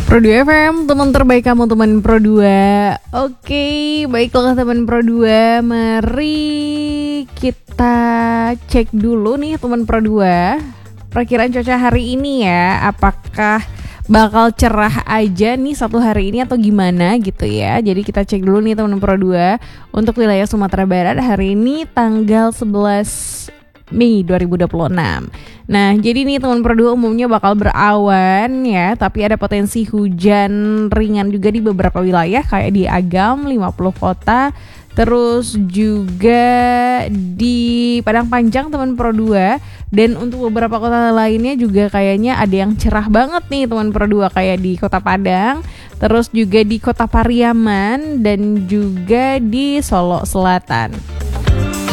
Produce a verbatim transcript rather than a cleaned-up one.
Pro dua F M, teman terbaik kamu, teman Pro dua. Oke, baiklah teman Pro dua, mari kita cek dulu nih teman Pro dua. Perkiraan cuaca hari ini ya, apakah bakal cerah aja nih satu hari ini atau gimana gitu ya. Jadi kita cek dulu nih teman Pro dua untuk wilayah Sumatera Barat hari ini tanggal sebelas Mei dua ribu dua puluh enam. Nah, jadi nih teman Pro dua umumnya bakal berawan ya, tapi ada potensi hujan ringan juga di beberapa wilayah kayak di Agam, lima puluh kota, terus juga di Padang Panjang teman Pro dua, dan untuk beberapa kota lainnya juga kayaknya ada yang cerah banget nih teman Pro dua kayak di Kota Padang, terus juga di Kota Pariaman dan juga di Solo Selatan.